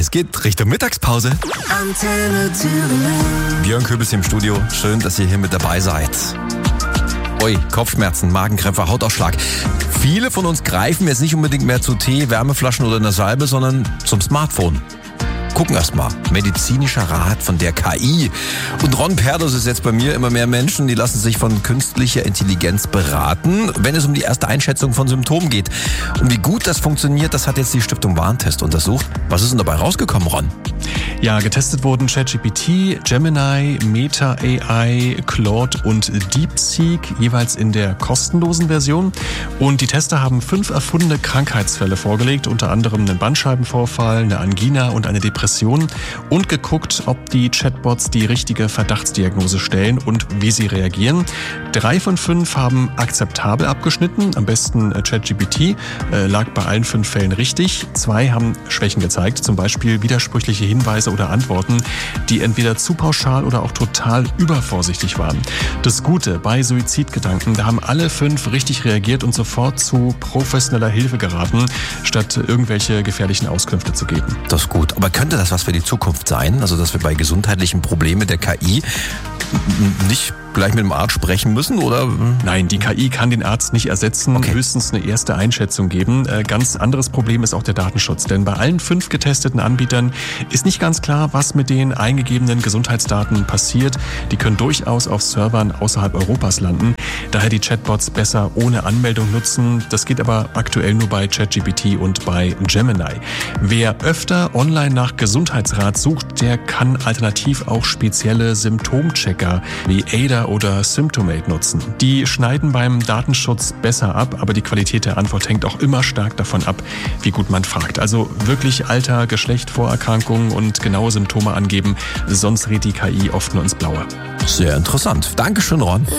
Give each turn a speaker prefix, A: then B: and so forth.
A: Es geht Richtung Mittagspause.
B: Antenne Thüringen.
A: Björn Köbels im Studio. Schön, dass ihr hier mit dabei seid. Ui, Kopfschmerzen, Magenkrämpfe, Hautausschlag. Viele von uns greifen jetzt nicht unbedingt mehr zu Tee, Wärmeflaschen oder einer Salbe, sondern zum Smartphone. Gucken erstmal. Medizinischer Rat von der KI. Und Ron Perdus ist jetzt bei mir. Immer mehr Menschen, die lassen sich von künstlicher Intelligenz beraten, wenn es um die erste Einschätzung von Symptomen geht. Und wie gut das funktioniert, das hat jetzt die Stiftung Warentest untersucht. Was ist denn dabei rausgekommen, Ron?
C: Ja, getestet wurden ChatGPT, Gemini, Meta AI, Claude und DeepSeek, jeweils in der kostenlosen Version. Und die Tester haben 5 erfundene Krankheitsfälle vorgelegt, unter anderem einen Bandscheibenvorfall, eine Angina und eine Depression, und geguckt, ob die Chatbots die richtige Verdachtsdiagnose stellen und wie sie reagieren. 3 von 5 haben akzeptabel abgeschnitten, am besten ChatGPT, lag bei allen 5 Fällen richtig. 2 haben Schwächen gezeigt, zum Beispiel widersprüchliche Hinweise oder Antworten, die entweder zu pauschal oder auch total übervorsichtig waren. Das Gute, bei Suizidgedanken, da haben alle 5 richtig reagiert und sofort zu professioneller Hilfe geraten, statt irgendwelche gefährlichen Auskünfte zu geben.
A: Das ist gut. Aber könnte das was für die Zukunft sein? Also, dass wir bei gesundheitlichen Problemen der KI nicht gleich mit dem Arzt sprechen müssen, oder?
C: Nein, die KI kann den Arzt nicht ersetzen,
A: Okay.
C: höchstens eine erste Einschätzung geben. Ganz anderes Problem ist auch der Datenschutz, denn bei allen 5 getesteten Anbietern ist nicht ganz klar, was mit den eingegebenen Gesundheitsdaten passiert. Die können durchaus auf Servern außerhalb Europas landen. Daher die Chatbots besser ohne Anmeldung nutzen. Das geht aber aktuell nur bei ChatGPT und bei Gemini. Wer öfter online nach Gesundheitsrat sucht, der kann alternativ auch spezielle Symptomchecker wie Ada oder Symptomate nutzen. Die schneiden beim Datenschutz besser ab, aber die Qualität der Antwort hängt auch immer stark davon ab, wie gut man fragt. Also wirklich Alter, Geschlecht, Vorerkrankungen und genaue Symptome angeben, sonst rät die KI oft nur ins Blaue.
A: Sehr interessant. Dankeschön, Ron.